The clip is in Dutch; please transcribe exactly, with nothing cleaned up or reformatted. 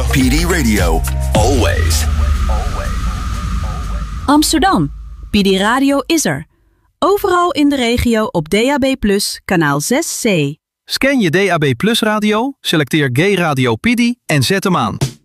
P D Radio. Always. Amsterdam. P D Radio is er. Overal in de regio op D A B plus, kanaal zes C. Scan je D A B Plus radio, selecteer Gay Radio P D en zet hem aan.